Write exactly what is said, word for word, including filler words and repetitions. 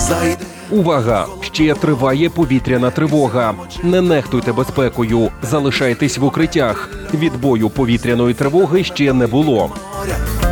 Увага! Ще триває повітряна тривога. Не нехтуйте безпекою. Залишайтесь в укриттях. Відбою повітряної тривоги ще не було.